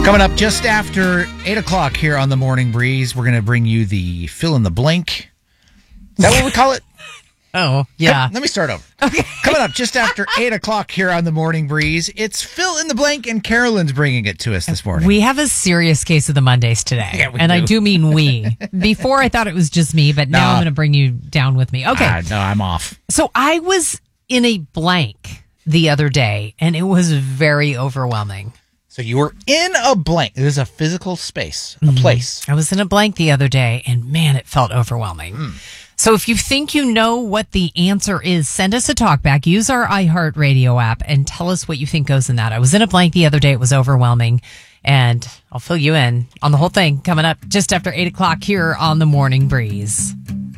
Coming up just after 8 o'clock here on the Morning Breeze, we're going to bring you the fill in the blank. Is that what we call it? Oh, yeah. Let me start over. Okay. Coming up just after 8 o'clock here on the Morning Breeze, it's fill in the blank, and Carolyn's bringing it to us this morning. We have a serious case of the Mondays today. Yeah, we and do. I do mean we. Before I thought it was just me, but now I'm going to bring you down with me. Okay. No, I'm off. So I was in a blank the other day, and it was very overwhelming. So you were in a blank. It is a physical space, a place. I was in a blank the other day, and man, it felt overwhelming. So if you think you know what the answer is, send us a talkback. Use our iHeartRadio app and tell us what you think goes in that. I was in a blank the other day. It was overwhelming, and I'll fill you in on the whole thing coming up just after 8 o'clock here on the Morning Breeze.